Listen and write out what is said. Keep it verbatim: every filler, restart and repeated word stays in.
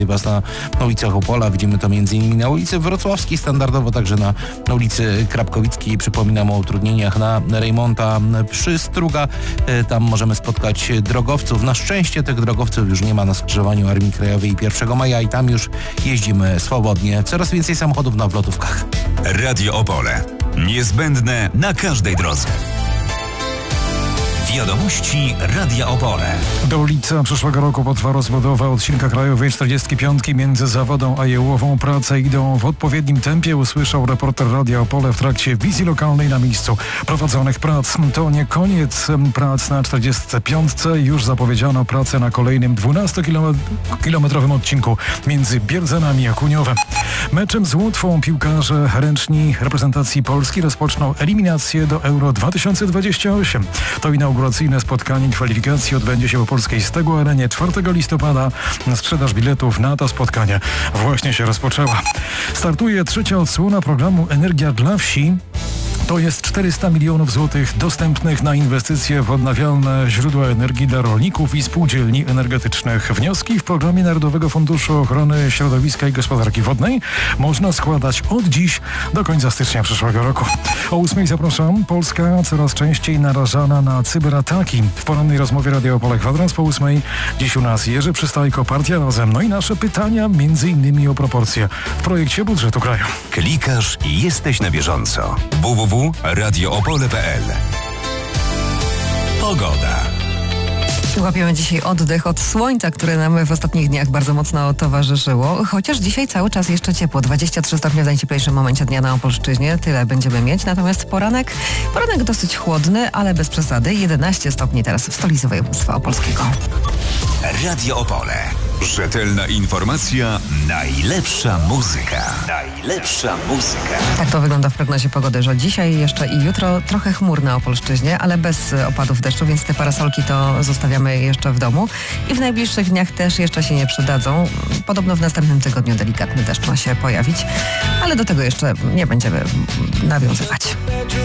Was na, na ulicach Opola. Widzimy to między innymi na ulicy Wrocławskiej, standardowo także na, na ulicy Krapkowickiej. Przypominam o utrudnieniach na Rejmonta Przystruga. Tam możemy spotkać drogowców. Na szczęście tych drogowców już nie ma na skrzyżowaniu Armii Krajowej i pierwszego maja i tam już jeździmy swobodnie. Coraz więcej samochodów na wlotówkach. Radio Opole. Niezbędne na każdej drodze. Wiadomości Radia Opole. Do ulicy przyszłego roku potrwa rozbudowa odcinka krajowej czterdziestki piątki między Zawodą a Jełową. Prace idą w odpowiednim tempie, usłyszał reporter Radia Opole w trakcie wizji lokalnej na miejscu prowadzonych prac. To nie koniec prac na czterdziestce piątce. Już zapowiedziano pracę na kolejnym dwunastokilometrowym odcinku między Bierdzenami a Kuniowem. Meczem z Łotwą piłkarze ręczni reprezentacji Polski rozpoczną eliminację do Euro dwa tysiące dwudziestego ósmego. To inauguracyjne spotkanie kwalifikacji odbędzie się w Polskiej Stegu Arenie czwartego listopada. Sprzedaż biletów na to spotkanie właśnie się rozpoczęła. Startuje trzecia odsłona programu Energia dla Wsi. To jest czterysta milionów złotych dostępnych na inwestycje w odnawialne źródła energii dla rolników i spółdzielni energetycznych. Wnioski w programie Narodowego Funduszu Ochrony Środowiska i Gospodarki Wodnej można składać od dziś do końca stycznia przyszłego roku. O ósmej zapraszam. Polska coraz częściej narażana na cyberataki. W porannej rozmowie Radio Opole kwadrans po ósmej. Dziś u nas Jerzy Przystajko, Partia Razem. No i nasze pytania między innymi o proporcje w projekcie budżetu kraju. Klikasz i jesteś na bieżąco. w w w kropka radio opole kropka p l. Pogoda. Łapiemy dzisiaj oddech od słońca, które nam w ostatnich dniach bardzo mocno towarzyszyło. Chociaż dzisiaj cały czas jeszcze ciepło. dwadzieścia trzy stopnie w najcieplejszym momencie dnia na Opolszczyźnie. Tyle będziemy mieć. Natomiast poranek, poranek dosyć chłodny, ale bez przesady. jedenaście stopni teraz w stolicy województwa opolskiego. Radio Opole. Rzetelna informacja, najlepsza muzyka. Najlepsza muzyka. Tak to wygląda w prognozie pogody, że dzisiaj jeszcze i jutro trochę chmur na Opolszczyźnie, ale bez opadów deszczu, więc te parasolki to zostawiamy jeszcze w domu. I w najbliższych dniach też jeszcze się nie przydadzą. Podobno w następnym tygodniu delikatny deszcz ma się pojawić, ale do tego jeszcze nie będziemy nawiązywać.